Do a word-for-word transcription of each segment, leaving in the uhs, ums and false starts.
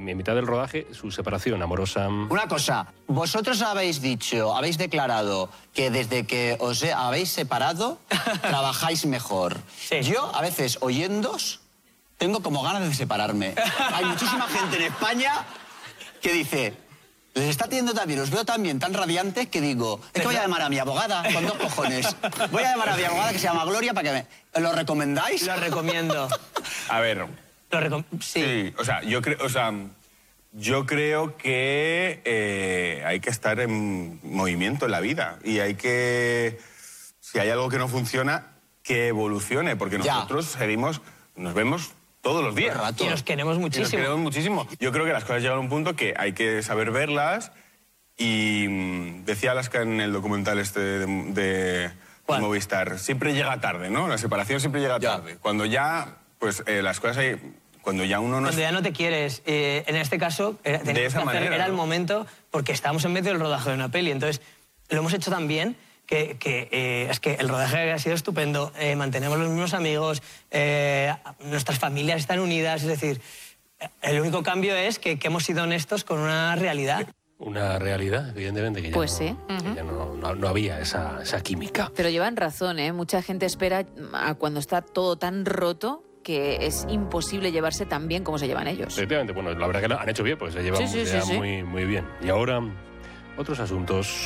en mitad del rodaje, su separación amorosa. Una cosa, vosotros habéis dicho, habéis declarado que desde que os he- habéis separado, trabajáis mejor. Sí. Yo, a veces, oyéndos, tengo como ganas de separarme. Hay muchísima gente en España que dice... Les está teniendo también, os veo también tan radiantes que digo, es que voy a llamar a mi abogada con dos cojones. Voy a llamar a mi abogada que se llama Gloria para que me... ¿Lo recomendáis? Lo recomiendo. A ver, Lo recom- sí. sí, o sea, yo creo, o sea, yo creo que eh, hay que estar en movimiento en la vida y hay que, si hay algo que no funciona, que evolucione, porque Ya. nosotros seguimos, nos vemos todos los días. Todo el rato. Y nos queremos Y nos muchísimo. queremos muchísimo. Yo creo que las cosas llegan a un punto que hay que saber verlas y mm, decía Alaska en el documental este de, de- de ¿Cuál? Movistar, siempre llega tarde, ¿no? La separación siempre llega Ya. tarde. Cuando ya, pues eh, las cosas hay... Cuando ya uno no... Cuando es- ya no te quieres, eh, en este caso, era, teníamos esa que hacer- manera, era el ¿no? momento, porque estábamos en medio del rodaje de una peli, entonces lo hemos hecho tan bien que, que, eh, es que el rodaje ha sido estupendo, eh, mantenemos los mismos amigos, eh, nuestras familias están unidas, es decir, el único cambio es que, que hemos sido honestos con una realidad. Una realidad, evidentemente, que ya, Pues no, sí. que ya no, no- no había esa, esa química. Pero llevan razón, ¿eh? Mucha gente espera a cuando está todo tan roto que es imposible llevarse tan bien como se llevan ellos. Efectivamente, bueno, la verdad que lo han hecho bien, pues se llevan Sí, sí, ya sí, sí. muy, muy bien. Y ahora, otros asuntos.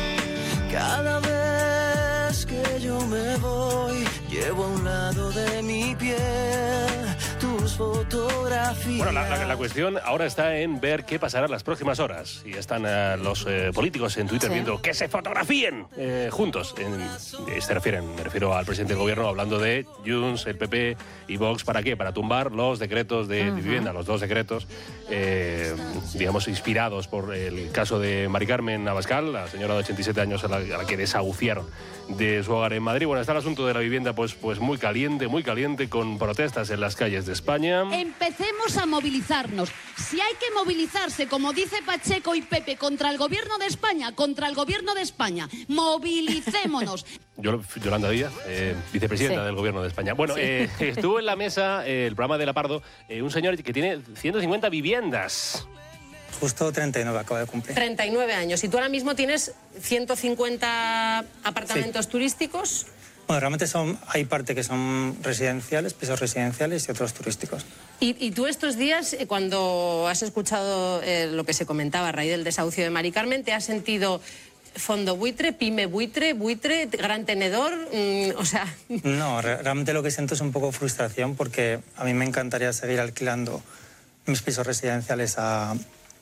Cada vez que yo me voy, llevo a un lado de mi piel tus fotografías. Bueno, la, la- la cuestión ahora está en ver qué pasará en las próximas horas. Y están eh, los eh, políticos en Twitter Sí. viendo que se fotografíen eh, juntos. En, eh, se refieren, me refiero al presidente del gobierno hablando de Junts, el P P y Vox. ¿Para qué? Para tumbar los decretos de, de vivienda, los dos decretos, eh, digamos, inspirados por el caso de Mari Carmen Abascal, la señora de ochenta y siete años a la, a la que desahuciaron de su hogar en Madrid. Bueno, está el asunto de la vivienda pues, pues muy caliente, muy caliente, con protestas en las calles de España. Empecemos a movilizarnos. Si hay que movilizarse, como dice Pacheco y Pepe, contra el gobierno de España, contra el gobierno de España, movilicémonos. Yol- Yolanda Díaz, eh, vicepresidenta Sí. del Gobierno de España. Bueno, eh, estuvo en la mesa, eh, el programa de La Pardo, eh, un señor que tiene ciento cincuenta viviendas. Justo treinta y nueve acaba de cumplir. treinta y nueve años. Y tú ahora mismo tienes ciento cincuenta apartamentos turísticos. Bueno, realmente son, hay parte que son residenciales, pisos residenciales y otros turísticos. Y, y tú estos días, eh, cuando has escuchado eh, lo que se comentaba a raíz del desahucio de Mari Carmen, ¿te has sentido fondo buitre, pyme buitre, buitre, gran tenedor? Mm, o sea... No, re- realmente lo que siento es un poco frustración porque a mí me encantaría seguir alquilando mis pisos residenciales a,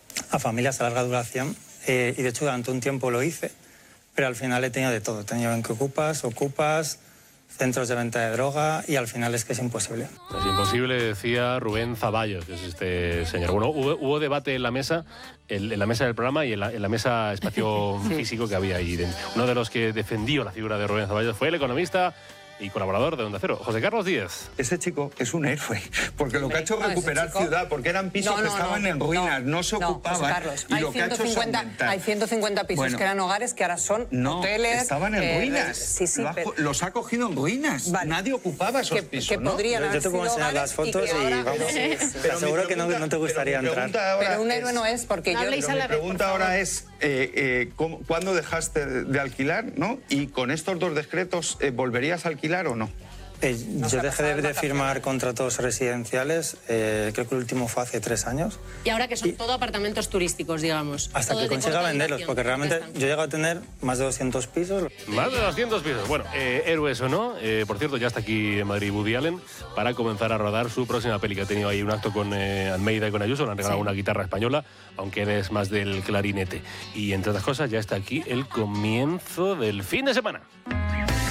a familias a larga duración eh, y de hecho durante un tiempo lo hice, pero al final he tenido de todo. He tenido en que ocupas, ocupas, centros de venta de droga y al final es que es imposible. Es imposible, decía Rubén Zaballos, que es este señor. Bueno, hubo, hubo debate en la mesa, en, en la mesa del programa y en la, en la mesa espacio físico que había ahí dentro. Uno de los que defendió la figura de Rubén Zaballos fue el economista y colaborador de Onda Cero, José Carlos Díez. Ese chico es un héroe, porque lo que ha hecho es No, ese recuperar chico- ciudad, porque eran pisos No, no, que estaban no, en ruinas, no, no, se no, ocupaban. José Carlos, y hay lo que ha hecho es ciento cincuenta aumentar. hay ciento cincuenta pisos Bueno, que eran hogares que ahora son no, hoteles. estaban en eh, ruinas. Sí, sí, Lo ha- pero- los ha cogido en ruinas. Vale. Nadie ocupaba esos que, pisos, que ¿no? podrían Yo haber te puedo sido enseñar hogares las fotos que y ahora- vamos. Sí. Te aseguro mi que no, no te gustaría pero mi entrar. pregunta ahora Pero un es- héroe no es porque No yo... habléis a la vez, mi pregunta ahora es, eh, eh, ¿cómo- ¿cuándo dejaste de, de alquilar, no? Y con estos dos decretos, eh, ¿volverías a alquilar o no? Eh, se yo ha dejé pasado de, en de vacaciones. firmar contratos residenciales, eh, creo que el último fue hace tres años, Y ahora que son todo apartamentos turísticos, digamos. hasta todo que de consiga corta venderlos, duración. porque realmente Ya está. yo he llegado a tener más de doscientos pisos. Más de doscientos pisos. Bueno, eh, héroes o no, eh, por cierto, ya está aquí en Madrid Woody Allen para comenzar a rodar su próxima peli, que ha tenido ahí un acto con eh, Almeida y con Ayuso, le han regalado Sí. una guitarra española, aunque él es más del clarinete. Y entre otras cosas, ya está aquí el comienzo del fin de semana.